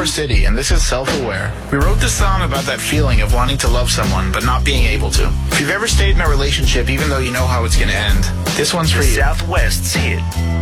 Silver City, and this is Self-Aware. We wrote this song about that feeling of wanting to love someone, but not being able to. If you've ever stayed in a relationship even though you know how it's going to end, this one's for you. Southwest's hit.